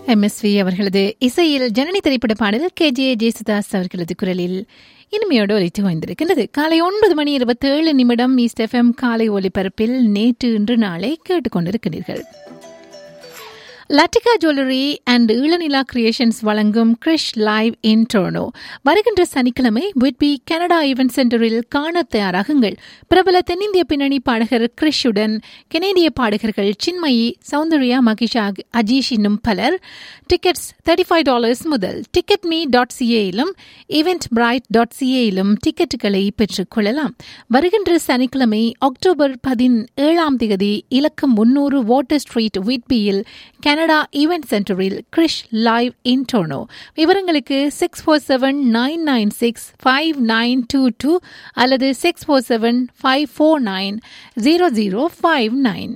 MSV அவர்களது இசையில் ஜனனி திரைப்பட பாடல் KJ ஜேசுதாஸ் அவர்களது குரலில் இனிமையோடு ஒலித்து ஓய்ந்திருக்கின்றது. காலை 9:27 ஈஸ்ட் FM காலை ஒலிபரப்பில் நேற்று இன்று நாளை கேட்டுக்கொண்டிருக்கிறீர்கள். Latika jewellery and Eelanila creations வழங்கும் கிரிஷ் லைவ் இன் டொரண்டோ வருகின்ற சனிக்கிழமை விட்பி கனடா ஈவென்ட் சென்டரில் காண தயாராகுங்கள். பிரபல தென்னிந்திய பின்னணி பாடகர் கிரிஷுடன் கெனேடிய பாடகர்கள் சின்மயி, சௌந்தர்யா, மகிஷா, அஜீஷ் இன்னும் பலர். டிக்கெட்ஸ் $35 முதல். ticketme.ca-இலும் eventbrite.ca-இலும் டிக்கெட்டுகளை பெற்றுக் கொள்ளலாம். வருகின்ற சனிக்கிழமை அக்டோபர் 17 இலக்கம் 300 வாட்டர் ஸ்ட்ரீட் விட்பியில் கனடா ஈவென்ட் சென்டரில் கிரிஷ் லைவ் இன் டொரண்டோ. விவரங்களுக்கு 647-996-5922 அல்லது 647-549-0059.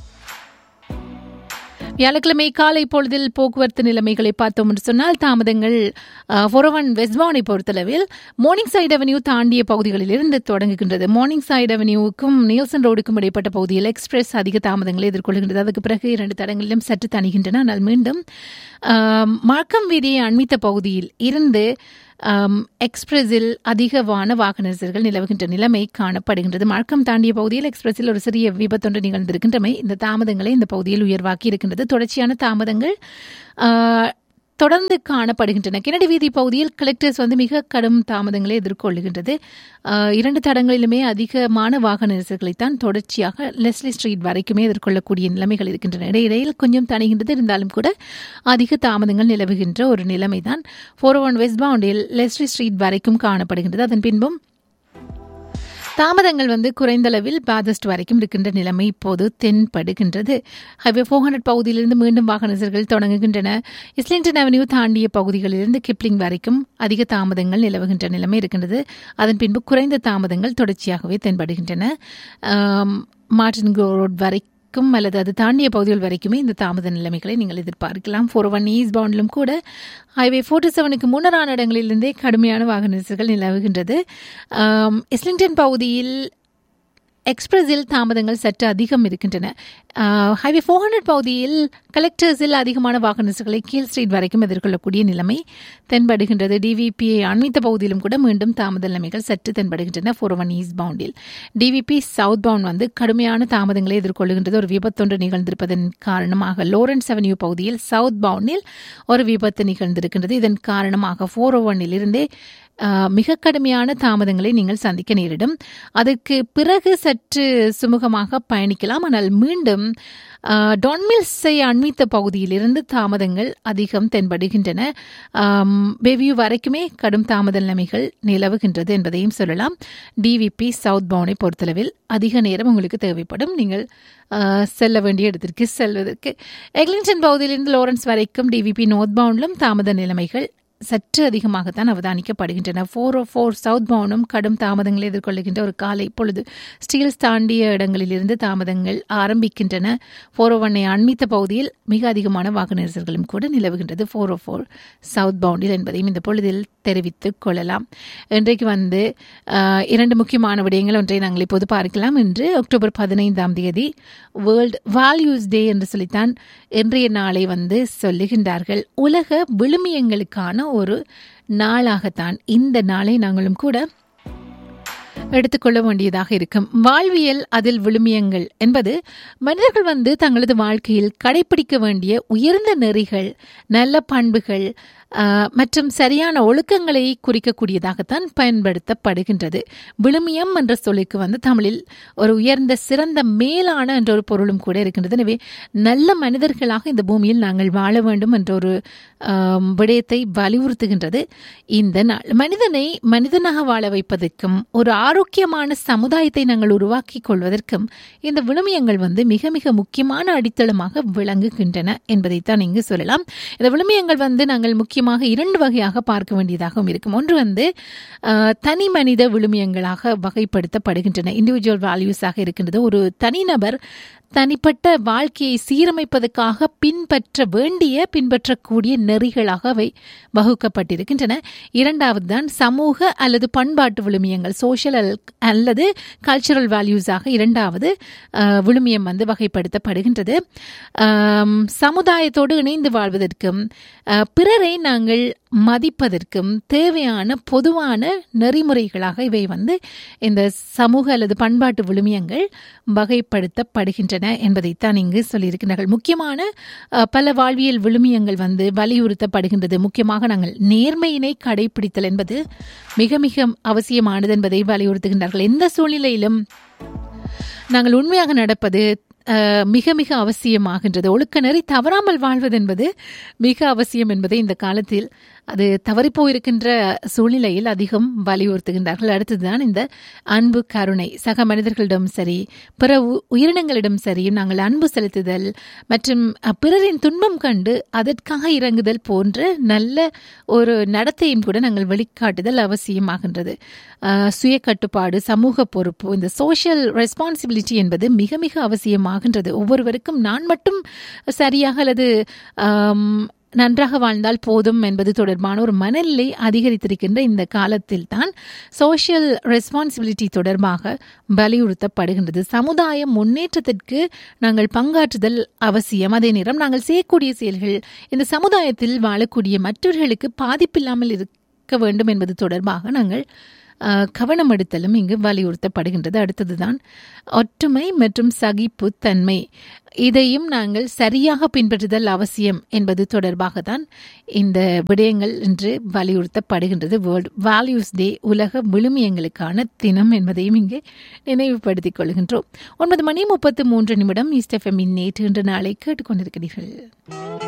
வியாழக்கிழமை காலை பொழுதில் போக்குவரத்து நிலைமைகளை பார்த்தோம் என்று சொன்னால் தாமதங்கள் 401 வெஸ்ட்பவுண்டை பொறுத்தளவில் மார்னிங் சைட் அவென்யூ தாண்டிய பகுதிகளில் இருந்து தொடங்குகின்றது. மார்னிங் சைட் அவென்யூவுக்கும் நில்சன் ரோடுக்கும் இடைப்பட்ட பகுதியில் எக்ஸ்பிரஸ் அதிக தாமதங்களை எதிர்கொள்கின்றது. அதுக்கு பிறகு 2 தடங்களிலும் சற்று தணிகின்றன. ஆனால் மீண்டும் மார்க்கம் வீதியை அண்மித்த பகுதியில் இருந்து எக்ஸ்பிரஸில் அதிகமான வாகன நெரிசல்கள் நிலவுகின்ற நிலைமை காணப்படுகின்றது. மார்க்கம் தாண்டிய பகுதியில் எக்ஸ்பிரஸில் ஒரு சிறிய விபத்தொன்று நிகழ்ந்திருக்கின்றமை இந்த தாமதங்களை இந்த பகுதியில் உயர்வாக்கி இருக்கின்றது. தொடர்ச்சியான தாமதங்கள் தொடர்ந்து காணப்படுகின்றன. கெனடி வீதி பகுதியில் கலெக்டர்ஸ் மிக கடும் தாமதங்களை எதிர்கொள்ளுகின்றது. 2 தடங்களிலுமே அதிகமான வாகன நெரிசல்களைத்தான் தொடர்ச்சியாக லெஸ்லி ஸ்ட்ரீட் வரைக்குமே எதிர்கொள்ளக்கூடிய நிலைமைகள் இருக்கின்றன. இடையிடையில் கொஞ்சம் தணிகின்றது. இருந்தாலும் கூட அதிக தாமதங்கள் நிலவுகின்ற ஒரு நிலைமைதான் 401 வெஸ்ட் பவுண்டில் லெஸ்லி ஸ்ட்ரீட் வரைக்கும் காணப்படுகின்றது. அதன் பின்பும் தாமதங்கள் குறைந்த அளவில் பாதஸ்ட் வரைக்கும் இருக்கின்ற நிலைமை இப்போது தென்படுகின்றது. ஹைவே 400 பகுதியிலிருந்து மீண்டும் வாகன நெரிசல்கள் தொடங்குகின்றன. இஸ்லிங்டன் அவென்யூ தாண்டிய பகுதிகளிலிருந்து கிப்ளிங் வரைக்கும் அதிக தாமதங்கள் நிலவுகின்ற நிலைமை இருக்கின்றது. அதன் பின்பு குறைந்த தாமதங்கள் தொடர்ச்சியாகவே தென்படுகின்றன. மார்டின் ரோட் வரைக்கும் அல்லது அது தாண்டிய பகுதிகள் வரைக்குமே இந்த தாமத நிலைமைகளை நீங்கள் எதிர்பார்க்கலாம். 401 ஈஸ்ட் பவுண்டிலும் கூட ஹைவே 47க்கு முன்னரான இடங்களிலிருந்தே கடுமையான வாகன நெரிசல்கள் நிலவுகின்றது. இஸ்லிங்டன் பகுதியில் எக்ஸ்பிரஸில் தாமதங்கள் சற்று அதிகம் இருக்கின்றன. ஹைவே 400 பகுதியில் கலெக்டர்ஸில் அதிகமான வாகன நெரிசல்களை கீழ் ஸ்ட்ரீட் வரைக்கும் எதிர்கொள்ளக்கூடிய நிலைமை தென்படுகின்றது. டிவிபியை அண்மித்த பகுதியிலும் கூட மீண்டும் தாமத நிலைமைகள் சற்று தென்படுகின்றன. 401 ஈஸ்ட் பவுண்டில் டிவிபி சவுத் பவுண்ட் கடுமையான தாமதங்களை எதிர்கொள்ளுகின்றது. ஒரு விபத்தொன்று நிகழ்ந்திருப்பதன் காரணமாக லாரன்ஸ் அவென்யூ பகுதியில் சவுத் பவுண்டில் ஒரு விபத்து நிகழ்ந்திருக்கின்றது. இதன் காரணமாக 401 இருந்தே மிக கடுமையான தாமதங்களை நீங்கள் சந்திக்க நேரிடும். அதற்கு பிறகு சற்று சுமூகமாக பயணிக்கலாம். ஆனால் மீண்டும் டான்மில்ஸை அண்மித்த பகுதியிலிருந்து தாமதங்கள் அதிகம் தென்படுகின்றன. பெவியூ வரைக்குமே கடும் தாமத நிலைமைகள் நிலவுகின்றது என்பதையும் சொல்லலாம். டிவிபி சவுத் பவுண்டை பொறுத்தளவில் அதிக நேரம் உங்களுக்கு தேவைப்படும் நீங்கள் செல்ல வேண்டிய இடத்திற்கு செல்வதற்கு. எக்லிங்டன் பகுதியிலிருந்து லாரன்ஸ் வரைக்கும் டிவிபி நார்த் பவுண்டிலும் தாமத நிலைமைகள் சற்று அதிகமாகத்தான் அவதானிக்கப்படுகின்றன. 404 சவுத் பவுண்டும் கடும் தாமதங்களை எதிர்கொள்ளுகின்ற ஒரு காலை பொழுது. ஸ்டீல்ஸ் தாண்டிய இடங்களிலிருந்து தாமதங்கள் ஆரம்பிக்கின்றன. 401 அண்மித்த பகுதியில் மிக அதிகமான வாகன நெரிசல்களும் கூட நிலவுகின்றது 404 சவுத் பவுண்டில் என்பதையும் இந்த பொழுதில் தெரிவித்துக் கொள்ளலாம். இன்றைக்கு 2 முக்கியமான விடயங்கள் ஒன்றை நாங்கள் இப்போது பார்க்கலாம். இன்று அக்டோபர் 15 வேர்ல்ட் வேல்யூஸ் டே என்று சொல்லித்தான் இன்றைய நாளை சொல்லுகின்றார்கள். உலக விழுமியங்களுக்கான ஒரு நாளாகத்தான் இந்த நாளை நாங்களும் கூட எடுத்துக்கொள்ள வேண்டியதாக இருக்கும். வாழ்வியல் அதில் விழுமியங்கள் என்பது மனிதர்கள் தங்களது வாழ்க்கையில் கடைபிடிக்க வேண்டிய உயர்ந்த நெறிகள், நல்ல பண்புகள் மற்றும் சரியான ஒழுக்கங்களை குறிக்கக்கூடியதாகத்தான் பயன்படுத்தப்படுகின்றது. விழுமியம் என்ற சொல்லுக்கு தமிழில் ஒரு உயர்ந்த சிறந்த மேலான என்ற ஒரு பொருளும் கூட இருக்கின்றது. எனவே நல்ல மனிதர்களாக இந்த பூமியில் நாங்கள் வாழ வேண்டும் என்ற ஒரு விடயத்தை வலியுறுத்துகின்றது இந்த நாள். மனிதனை மனிதனாக வாழ வைப்பதற்கும் ஒரு ஆரோக்கியமான சமுதாயத்தை நாங்கள் உருவாக்கி கொள்வதற்கும் இந்த விழுமியங்கள் மிக மிக முக்கியமான அடித்தளமாக விளங்குகின்றன என்பதைத்தான் இங்கு சொல்லலாம். இந்த விழுமியங்கள் நாங்கள் முக்கியமாக 2 வகையாக பார்க்க வேண்டியதாகவும் இருக்கும். ஒன்று தனி மனித விழுமியங்களாக வகைப்படுத்தப்படுகின்றன. இண்டிவிஜுவல் வேல்யூஸாக இருக்கின்றது. ஒரு தனிநபர் தனிப்பட்ட வாழ்க்கையை சீரமைப்பதற்காக பின்பற்றக்கூடிய நெறிகளாக அவை வகுக்கப்பட்டிருக்கின்றன. இரண்டாவது தான் சமூக அல்லது பண்பாட்டு விழுமியங்கள், சோஷியல் அல்லது கல்ச்சுரல் வேல்யூஸாக இரண்டாவது விழுமியம் வகைப்படுத்தப்படுகின்றது. சமுதாயத்தோடு இணைந்து வாழ்வதற்கும் பிறரை நாங்கள் மதிப்பதற்கும் தேவையான பொதுவான நெறிமுறைகளாக இவை இந்த சமூக அல்லது பண்பாட்டு விழுமியங்கள் வகைப்படுத்தப்படுகின்றன என்பதைத்தான் இங்கு சொல்லியிருக்கிறார்கள். முக்கியமான பல வாழ்வியல் விழுமியங்கள் வலியுறுத்தப்படுகின்றது. முக்கியமாக நாங்கள் நேர்மையினை கடைபிடித்தல் என்பது மிக மிக அவசியமானது என்பதை வலியுறுத்துகின்றார்கள். எந்த சூழ்நிலையிலும் நாங்கள் உண்மையாக நடப்பது மிக மிக அவசியமாகின்றது. ஒழுக்க நெறி தவறாமல் வாழ்வது என்பது மிக அவசியம் என்பதை இந்த காலத்தில் அது தவறிப்போயிருக்கின்ற சூழ்நிலையில் அதிகம் வலியுறுத்துகின்றார்கள். அடுத்ததுதான் இந்த அன்பு, கருணை, சக மனிதர்களிடம் சரி பிற உயிரினங்களிடம் சரி நாங்கள் அன்பு செலுத்துதல் மற்றும் பிறரின் துன்பம் கண்டு அதற்காக இறங்குதல் போன்ற நல்ல ஒரு நடத்தையும் கூட நாங்கள் வெளிக்காட்டுதல் அவசியமாகின்றது. சுய கட்டுப்பாடு, சமூக பொறுப்பு, இந்த சோஷியல் ரெஸ்பான்சிபிலிட்டி என்பது மிக மிக அவசியமாகின்றது. ஒவ்வொருவருக்கும் நான் மட்டும் சரியாக அல்லது நன்றாக வாழ்ந்தால் போதும் என்பது தொடர்பான ஒரு மனநிலை அதிகரித்திருக்கின்ற இந்த காலத்தில் தான் சோஷியல் ரெஸ்பான்சிபிலிட்டி தொடர்பாக வலியுறுத்தப்படுகின்றது. சமுதாய முன்னேற்றத்திற்கு நாங்கள் பங்காற்றுதல் அவசியம். அதே நேரம் நாங்கள் செய்யக்கூடிய செயல்கள் இந்த சமுதாயத்தில் வாழக்கூடிய மற்றவர்களுக்கு பாதிப்பில்லாமல் இருக்க வேண்டும் என்பது தொடர்பாக நாங்கள் கவனம் எடுத்தலும் இங்கு வலியுறுத்தப்படுகின்றது. அடுத்ததுதான் ஒற்றுமை மற்றும் சகிப்புத்தன்மை. இதையும் நாங்கள் சரியாக பின்பற்றுதல் அவசியம் என்பது தொடர்பாக தான் இந்த விடயங்கள் இன்று வலியுறுத்தப்படுகின்றது. வேர்ல்ட் வேல்யூஸ் டே, உலக விழுமியங்களுக்கான தினம் என்பதையும் இங்கே நினைவுபடுத்திக் கொள்கின்றோம். 9:33 ஈஸ்ட் எஃப்எம் நேற்று இன்று நாளை கேட்டுக்கொண்டிருக்கிறீர்கள்.